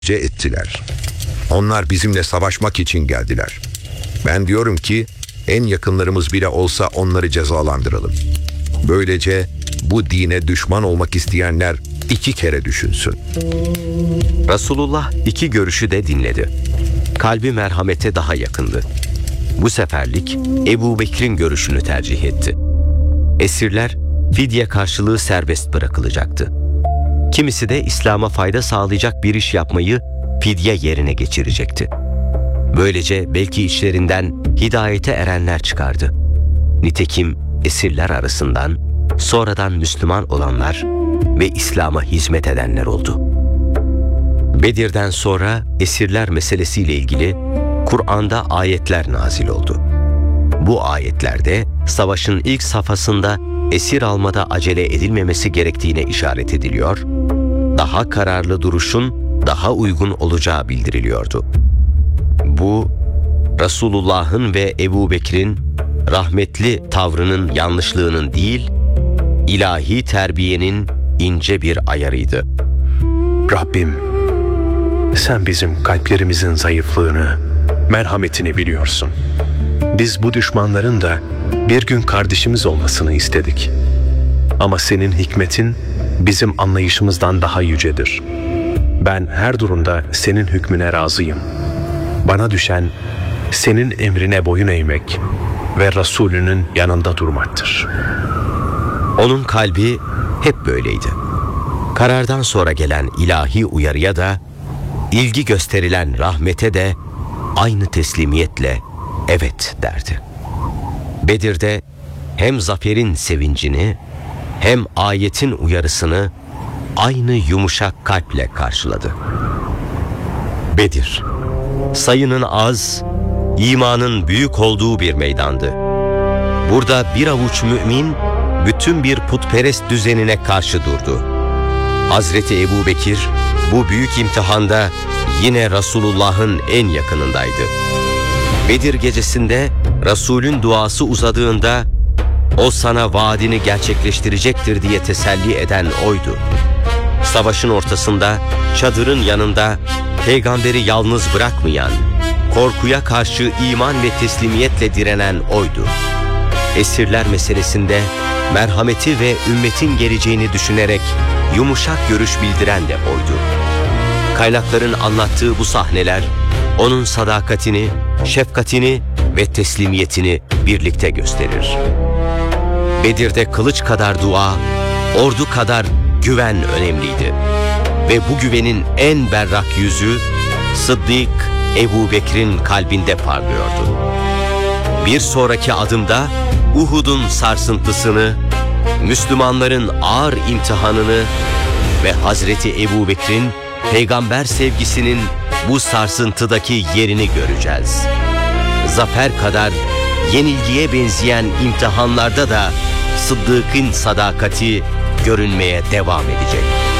ettiler. Onlar bizimle savaşmak için geldiler. Ben diyorum ki en yakınlarımız bile olsa onları cezalandıralım. Böylece bu dine düşman olmak isteyenler 2 kere düşünsün. Resulullah 2 görüşü de dinledi. Kalbi merhamete daha yakındı. Bu seferlik Ebu Bekir'in görüşünü tercih etti. Esirler fidye karşılığı serbest bırakılacaktı. Kimisi de İslam'a fayda sağlayacak bir iş yapmayı fidye yerine geçirecekti. Böylece belki içlerinden hidayete erenler çıkardı. Nitekim esirler arasından sonradan Müslüman olanlar ve İslam'a hizmet edenler oldu. Bedir'den sonra esirler meselesiyle ilgili Kur'an'da ayetler nazil oldu. Bu ayetlerde savaşın ilk safhasında esir almada acele edilmemesi gerektiğine işaret ediliyor, daha kararlı duruşun daha uygun olacağı bildiriliyordu. Bu, Resulullah'ın ve Ebu Bekir'in rahmetli tavrının yanlışlığının değil, ilahi terbiyenin ince bir ayarıydı. Rabbim, sen bizim kalplerimizin zayıflığını, merhametini biliyorsun. Biz bu düşmanların da bir gün kardeşimiz olmasını istedik. Ama senin hikmetin bizim anlayışımızdan daha yücedir. Ben her durumda senin hükmüne razıyım. Bana düşen senin emrine boyun eğmek ve Resulünün yanında durmaktır. Onun kalbi hep böyleydi. Karardan sonra gelen ilahi uyarıya da, ilgi gösterilen rahmete de aynı teslimiyetle evet derdi. Bedir'de hem zaferin sevincini hem ayetin uyarısını aynı yumuşak kalple karşıladı. Bedir, sayının az, imanın büyük olduğu bir meydandı. Burada bir avuç mümin bütün bir putperest düzenine karşı durdu. Hazreti Ebu Bekir bu büyük imtihanda yine Resulullah'ın en yakınındaydı. Bedir gecesinde Resulün duası uzadığında o sana vaadini gerçekleştirecektir diye teselli eden oydu. Savaşın ortasında çadırın yanında peygamberi yalnız bırakmayan, korkuya karşı iman ve teslimiyetle direnen oydu. Esirler meselesinde merhameti ve ümmetin geleceğini düşünerek yumuşak görüş bildiren de oydu. Kaynakların anlattığı bu sahneler onun sadakatini, şefkatini ve teslimiyetini birlikte gösterir. Bedir'de kılıç kadar dua, ordu kadar güven önemliydi. Ve bu güvenin en berrak yüzü Sıddık Ebu Bekir'in kalbinde parlıyordu. Bir sonraki adımda Uhud'un sarsıntısını, Müslümanların ağır imtihanını ve Hazreti Ebu Bekir'in peygamber sevgisinin bu sarsıntıdaki yerini göreceğiz. Zafer kadar yenilgiye benzeyen imtihanlarda da Sıddık'ın sadakati görünmeye devam edecek.